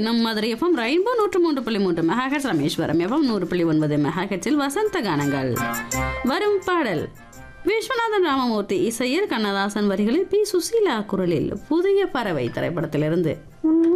நம் Madurai FM rainbow 103.3 megahertz, Rameswaram FM 100.9 மெகாஹெர்ட்ஸில் வசந்த கானங்கள். வரும் பாடல் விஸ்வநாதன் ராமமூர்த்தி இசையில், கண்ணதாசன் வரிகளில், பி சுசீலா குரலில் புதிய பறவை திரைப்படத்திலிருந்து.